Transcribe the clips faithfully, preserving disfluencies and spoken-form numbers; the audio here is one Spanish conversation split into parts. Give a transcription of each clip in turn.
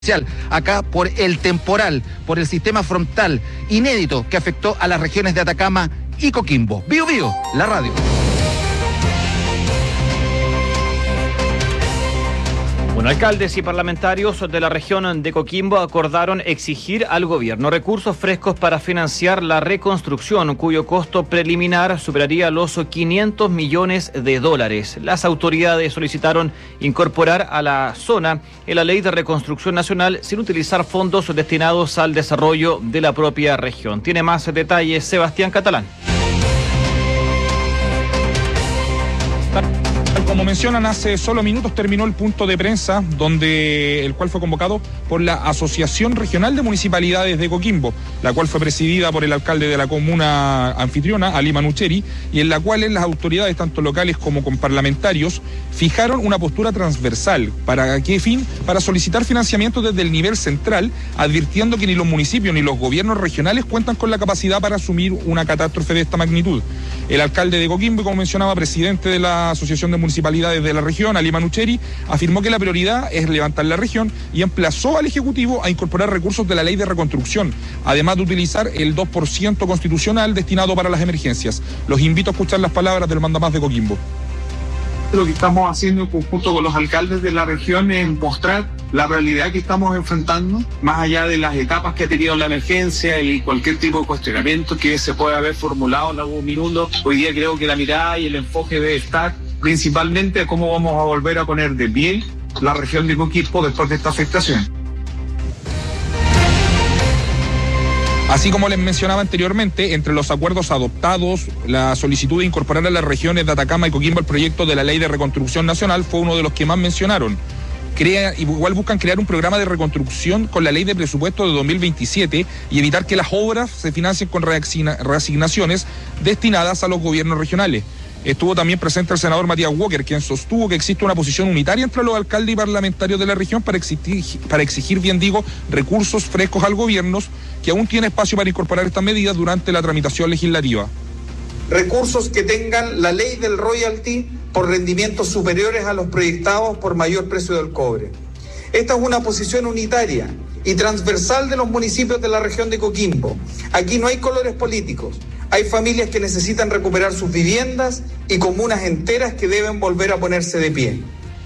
acá por el temporal, por el sistema frontal inédito que afectó a las regiones de Atacama y Coquimbo. Bío Bío, la radio. Bueno, alcaldes y parlamentarios de la región de Coquimbo acordaron exigir al gobierno recursos frescos para financiar la reconstrucción, cuyo costo preliminar superaría los quinientos millones de dólares. Las autoridades solicitaron incorporar a la zona en la Ley de Reconstrucción Nacional sin utilizar fondos destinados al desarrollo de la propia región. Tiene más detalles Sebastián Catalán. Como mencionan, hace solo minutos terminó el punto de prensa, donde el cual fue convocado por la Asociación Regional de Municipalidades de Coquimbo, la cual fue presidida por el alcalde de la comuna anfitriona, Ali Manucheri, y en la cual las autoridades, tanto locales como con parlamentarios, fijaron una postura transversal. ¿Para qué fin? Para solicitar financiamiento desde el nivel central, advirtiendo que ni los municipios ni los gobiernos regionales cuentan con la capacidad para asumir una catástrofe de esta magnitud. El alcalde de Coquimbo, como mencionaba, presidente de la Asociación de Municipalidades de la región, Ali Manucheri, afirmó que la prioridad es levantar la región y emplazó al Ejecutivo a incorporar recursos de la Ley de Reconstrucción, además de utilizar el dos por ciento constitucional destinado para las emergencias. Los invito a escuchar las palabras del mandamás de Coquimbo. Lo que estamos haciendo en conjunto con los alcaldes de la región es mostrar la realidad que estamos enfrentando, más allá de las etapas que ha tenido la emergencia y cualquier tipo de cuestionamiento que se pueda haber formulado en algún minuto. Hoy día creo que la mirada y el enfoque debe estar principalmente a cómo vamos a volver a poner de pie la región de Coquimbo después de esta afectación. Así como les mencionaba anteriormente, entre los acuerdos adoptados, la solicitud de incorporar a las regiones de Atacama y Coquimbo el proyecto de la Ley de Reconstrucción Nacional fue uno de los que más mencionaron. Crea, igual buscan crear un programa de reconstrucción con la Ley de Presupuesto de dos mil veintisiete y evitar que las obras se financien con reasignaciones destinadas a los gobiernos regionales. Estuvo también presente el senador Matías Walker, quien sostuvo que existe una posición unitaria entre los alcaldes y parlamentarios de la región para exigir, para exigir, bien digo, recursos frescos al gobierno, que aún tiene espacio para incorporar estas medidas durante la tramitación legislativa. Recursos que tengan la ley del royalty por rendimientos superiores a los proyectados por mayor precio del cobre. Esta es una posición unitaria y transversal de los municipios de la región de Coquimbo. Aquí no hay colores políticos. Hay familias que necesitan recuperar sus viviendas y comunas enteras que deben volver a ponerse de pie.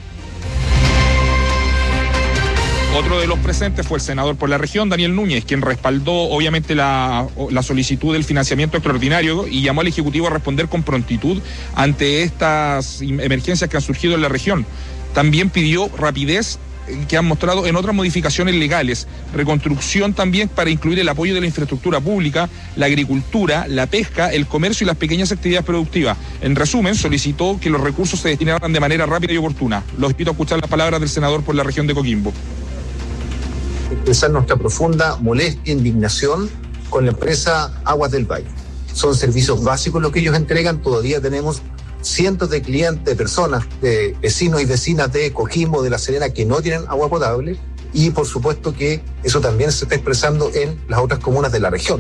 Otro de los presentes fue el senador por la región, Daniel Núñez, quien respaldó obviamente la, la solicitud del financiamiento extraordinario y llamó al Ejecutivo a responder con prontitud ante estas emergencias que han surgido en la región. También pidió rapidez que han mostrado en otras modificaciones legales, reconstrucción también para incluir el apoyo de la infraestructura pública, la agricultura, la pesca, el comercio y las pequeñas actividades productivas. En resumen, solicitó que los recursos se destinaran de manera rápida y oportuna. Los invito a escuchar las palabras del senador por la región de Coquimbo. Expresar nuestra profunda molestia e indignación con la empresa Aguas del Valle. Son servicios básicos los que ellos entregan. Todavía tenemos cientos de clientes, de personas, de vecinos y vecinas de Coquimbo, de La Serena, que no tienen agua potable, y por supuesto que eso también se está expresando en las otras comunas de la región.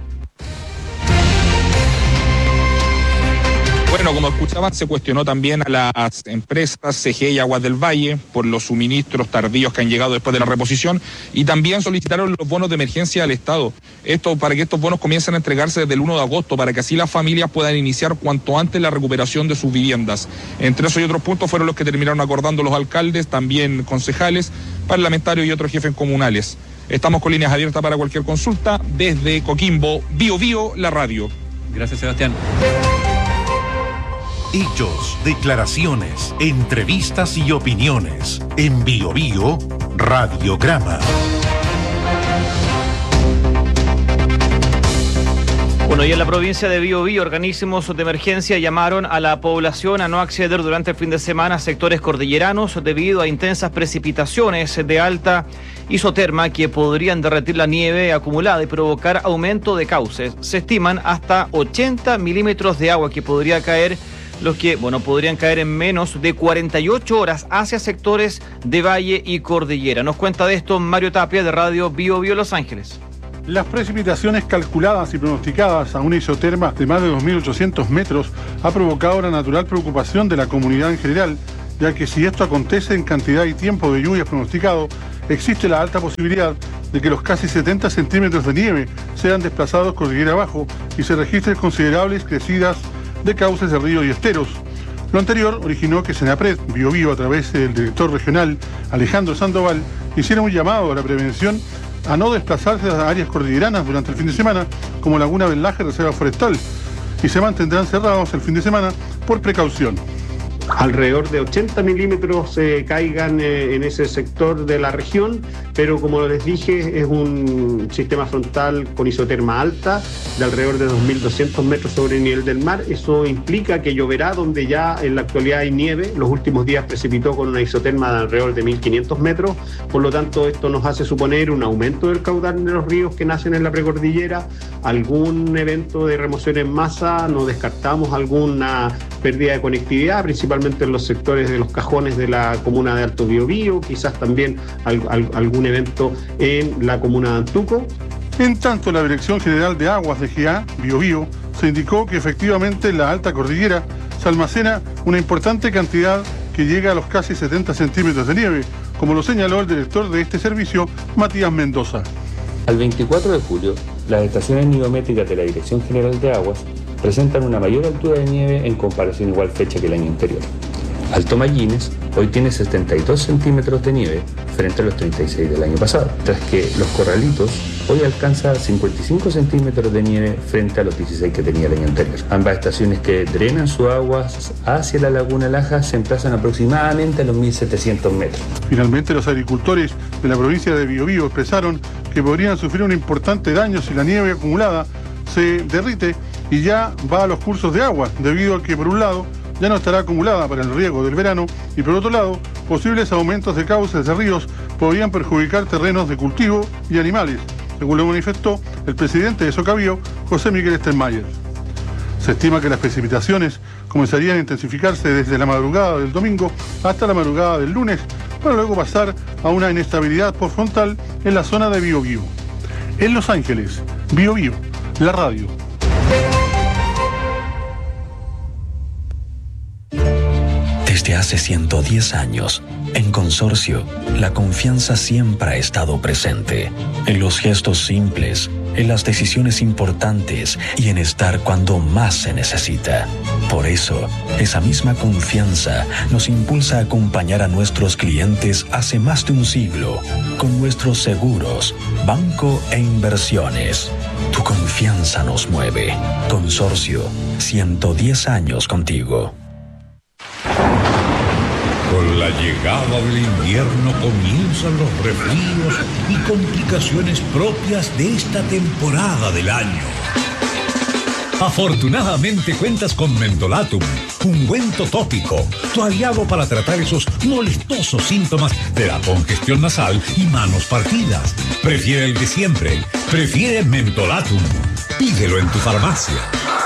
Bueno, como escuchaban, se cuestionó también a las empresas C G E y Aguas del Valle por los suministros tardíos que han llegado después de la reposición, y también solicitaron los bonos de emergencia al Estado. Esto para que estos bonos comiencen a entregarse desde el uno de agosto, para que así las familias puedan iniciar cuanto antes la recuperación de sus viviendas. Entre esos y otros puntos fueron los que terminaron acordando los alcaldes, también concejales, parlamentarios y otros jefes comunales. Estamos con líneas abiertas para cualquier consulta desde Coquimbo, Bío Bío, la radio. Gracias, Sebastián. Hechos, declaraciones, entrevistas y opiniones. En Bío Bío, Radiograma. Bueno, y en la provincia de Bío Bío, organismos de emergencia llamaron a la población a no acceder durante el fin de semana a sectores cordilleranos debido a intensas precipitaciones de alta isoterma que podrían derretir la nieve acumulada y provocar aumento de cauces. Se estiman hasta ochenta milímetros de agua que podría caer, los que, bueno, podrían caer en menos de cuarenta y ocho horas hacia sectores de valle y cordillera. Nos cuenta de esto Mario Tapia, de Radio Bío Bío Los Ángeles. Las precipitaciones calculadas y pronosticadas a una isoterma de más de dos mil ochocientos metros ha provocado la natural preocupación de la comunidad en general, ya que si esto acontece en cantidad y tiempo de lluvias pronosticado, existe la alta posibilidad de que los casi setenta centímetros de nieve sean desplazados cordillera abajo y se registren considerables crecidas de cauces de ríos y esteros. Lo anterior originó que Senapred, Biobío, a través del director regional Alejandro Sandoval, hiciera un llamado a la prevención a no desplazarse a áreas cordilleranas durante el fin de semana, como Laguna del Laje, Reserva Forestal, y se mantendrán cerrados el fin de semana por precaución. Alrededor de ochenta milímetros eh, caigan eh, en ese sector de la región, pero como les dije, es un sistema frontal con isoterma alta de alrededor de dos mil doscientos metros sobre el nivel del mar. Eso implica que lloverá donde ya en la actualidad hay nieve. Los últimos días precipitó con una isoterma de alrededor de mil quinientos metros, por lo tanto esto nos hace suponer un aumento del caudal de los ríos que nacen en la precordillera, algún evento de remoción en masa, no descartamos alguna pérdida de conectividad, principalmente en los sectores de los cajones de la comuna de Alto Biobío, quizás también al, al, algún evento en la comuna de Antuco. En tanto, la Dirección General de Aguas de G A, Biobío, se indicó que efectivamente en la alta cordillera se almacena una importante cantidad que llega a los casi setenta centímetros de nieve, como lo señaló el director de este servicio, Matías Mendoza. Al veinticuatro de julio, las estaciones nivométricas de la Dirección General de Aguas presentan una mayor altura de nieve en comparación a igual fecha que el año anterior. Alto Mallines hoy tiene setenta y dos centímetros de nieve frente a los treinta y seis del año pasado, tras que Los Corralitos hoy alcanza cincuenta y cinco centímetros de nieve frente a los dieciséis que tenía el año anterior. Ambas estaciones que drenan sus aguas hacia la Laguna Laja se emplazan aproximadamente a los mil setecientos metros. Finalmente, los agricultores de la provincia de Biobío expresaron que podrían sufrir un importante daño si la nieve acumulada se derrite y ya va a los cursos de agua, debido a que por un lado ya no estará acumulada para el riego del verano y por otro lado, posibles aumentos de cauces de ríos podrían perjudicar terrenos de cultivo y animales, según lo manifestó el presidente de Socabío, José Miguel Stenmayer. Se estima que las precipitaciones comenzarían a intensificarse desde la madrugada del domingo hasta la madrugada del lunes, para luego pasar a una inestabilidad postfrontal en la zona de Biobío. En Los Ángeles, Biobío, la radio. Desde hace ciento diez años, en Consorcio, la confianza siempre ha estado presente, en los gestos simples, en las decisiones importantes y en estar cuando más se necesita. Por eso, esa misma confianza nos impulsa a acompañar a nuestros clientes hace más de un siglo, con nuestros seguros, banco e inversiones. Tu confianza nos mueve. Consorcio, ciento diez años contigo. Con la llegada del invierno comienzan los resfríos y complicaciones propias de esta temporada del año. Afortunadamente cuentas con Mentolatum, ungüento tópico, tu aliado para tratar esos molestosos síntomas de la congestión nasal y manos partidas. Prefiere el de siempre, prefiere Mentolatum. Pídelo en tu farmacia.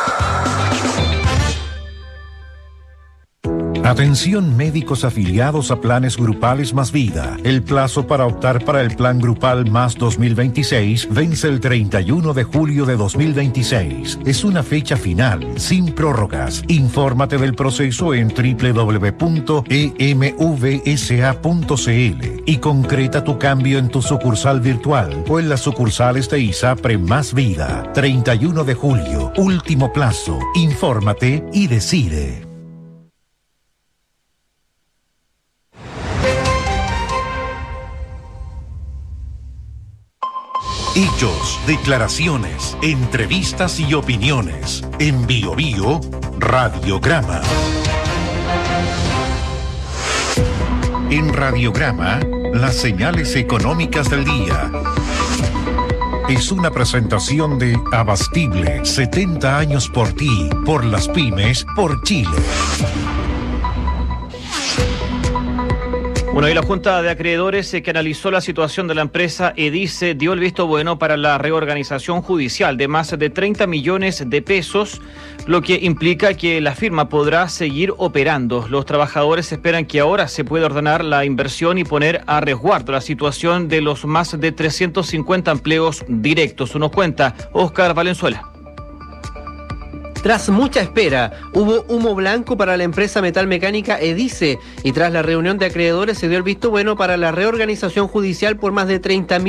Atención médicos afiliados a planes grupales Más Vida. El plazo para optar para el plan grupal Más dos mil veintiséis vence el treinta y uno de julio de dos mil veintiséis. Es una fecha final, sin prórrogas. Infórmate del proceso en doble u doble u doble u punto e m v s a punto c l y concreta tu cambio en tu sucursal virtual o en las sucursales de ISAPRE Más Vida. treinta y uno de julio, último plazo. Infórmate y decide. Hechos, declaraciones, entrevistas y opiniones. En Biobío, Radiograma. En Radiograma, las señales económicas del día. Es una presentación de Abastible, setenta años por ti, por las pymes, por Chile. Bueno, y la Junta de Acreedores eh, que analizó la situación de la empresa Edice dio el visto bueno para la reorganización judicial de más de treinta millones de pesos, lo que implica que la firma podrá seguir operando. Los trabajadores esperan que ahora se pueda ordenar la inversión y poner a resguardo la situación de los más de trescientos cincuenta empleos directos. Nos cuenta Óscar Valenzuela. Tras mucha espera, hubo humo blanco para la empresa metalmecánica Edice y tras la reunión de acreedores se dio el visto bueno para la reorganización judicial por más de treinta mil